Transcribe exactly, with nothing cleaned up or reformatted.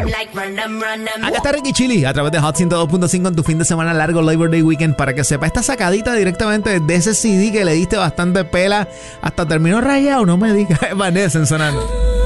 Acá está Ricky Chili a través de Hot ciento dos punto cinco en tu fin de semana largo Labor Day Weekend, para que sepa esta sacadita directamente de ese C D que le diste bastante pela, hasta terminó rayado, no me digas. Vanessa en sonando.